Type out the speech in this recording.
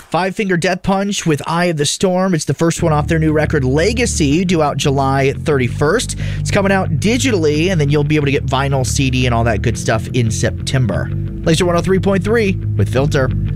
Five Finger Death Punch with Eye of the Storm. It's the first one off their new record, Legacy, due out July 31st. It's coming out digitally, and then you'll be able to get vinyl, CD, and all that good stuff in September. Laser 103.3 with Filter.